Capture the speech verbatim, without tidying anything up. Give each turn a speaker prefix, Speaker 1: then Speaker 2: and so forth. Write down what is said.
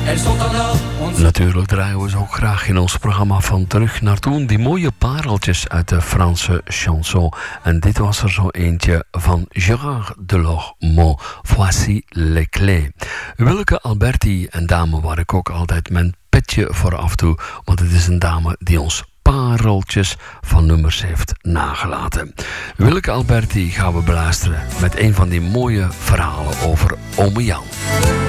Speaker 1: Natuurlijk draaien we ze ook graag in ons programma van Terug naar Toen. Die mooie pareltjes uit de Franse chanson. En dit was er zo eentje van Gérard Delormeau. Voici les clés. Willeke Alberti, een dame waar ik ook altijd mijn petje voor af doe. Want het is een dame die ons pareltjes van nummers heeft nagelaten. Willeke Alberti gaan we beluisteren met een van die mooie verhalen over Ome Jan.